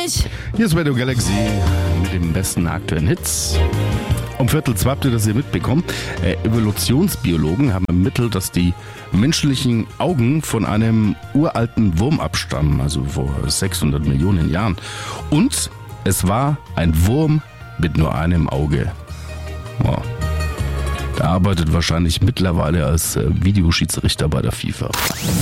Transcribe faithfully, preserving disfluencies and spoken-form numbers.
nicht. Hier ist Radio Galaxy mit den besten aktuellen Hits. Um Viertel zwei habt ihr das hier mitbekommen. Äh, Evolutionsbiologen haben ermittelt, dass die menschlichen Augen von einem uralten Wurm abstammen, also vor sechshundert Millionen Jahren. Und es war ein Wurm mit nur einem Auge. Wow. Der arbeitet wahrscheinlich mittlerweile als Videoschiedsrichter bei der FIFA.